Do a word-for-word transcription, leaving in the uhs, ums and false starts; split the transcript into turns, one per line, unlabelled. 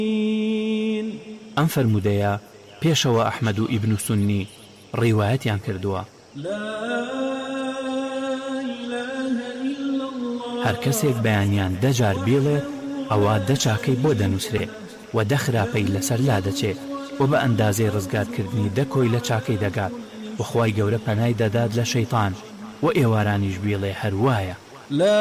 ئەم فەرمودەیە پێشەوە ئەحمەد و ئیبن سونی ڕیوایەتیان کردووە. هەر کەسێک بەیانیان دەجار بێڵێت ئەوە دە چاکەی بۆ دەنووسرێ و دە خراپەی لەسەر لا دەچێت و بە ئەندازەی ڕزگارکردنی دەکۆی لە چاکەی دەگات و خوای گەورە پەنای دەدات لە شەیطان و ئێوارانیش بێڵێ هەروایە.